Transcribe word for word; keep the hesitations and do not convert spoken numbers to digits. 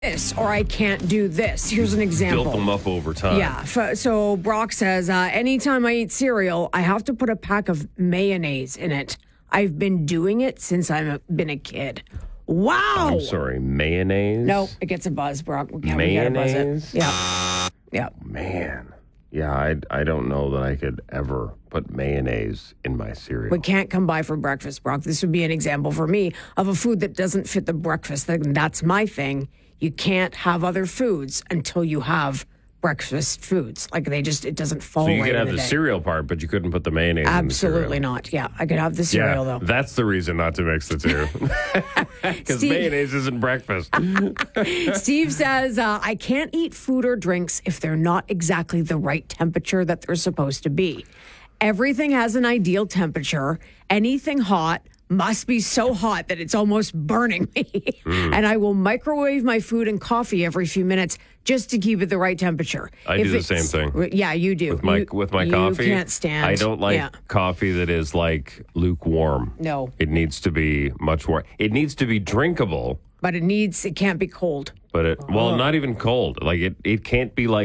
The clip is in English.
this or I can't do this. Here's an example. Built them up over time. Yeah. f- So Brock says, uh, anytime I eat cereal, I have to put a pack of mayonnaise in it. I've been doing it since I've been a kid. Wow. I'm sorry, mayonnaise? No, it gets a buzz, Brock. We can't, we gotta buzz Mayonnaise? it. Yeah. Yeah. Man. Yeah, I, I don't know that I could ever put mayonnaise in my cereal. We can't come by for breakfast, Brock. This would be an example for me of a food that doesn't fit the breakfast thing. That's my thing. You can't have other foods until you have breakfast foods. Like they just, it doesn't fall So you right could in have the the day. cereal part, but you couldn't put the mayonnaise Absolutely in the not. Yeah, I could have the cereal. cereal, Yeah, though. that's the reason not to mix the two. Because Steve- mayonnaise isn't breakfast. Steve says, uh, I can't eat food or drinks if they're not exactly the right temperature that they're supposed to be. Everything has an ideal temperature. Anything hot must be so hot that it's almost burning me. Mm. And I will microwave my food and coffee every few minutes just to keep it the right temperature. I If do the it's- same thing. Yeah, you do. With my You- with my you coffee, can't stand. I don't like Yeah. coffee that is like lukewarm. No. It needs to be much warm. It needs to be drinkable, But it needs, it can't be cold. but it well, not even cold. Like it, it can't be like